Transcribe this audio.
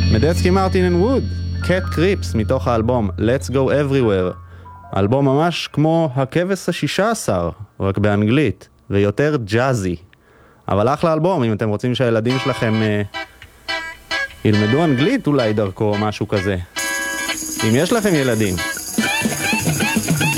מדסקי מרטין אנד ווד, Cat Creeps, מתוך האלבום Let's Go Everywhere. אלבום ממש כמו הכבש ה-16, רק באנגלית, ויותר ג'אזי. אבל אחלה אלבום, אם אתם רוצים שהילדים שלכם ילמדו אנגלית אולי דרכו או משהו כזה. אם יש לכם ילדים.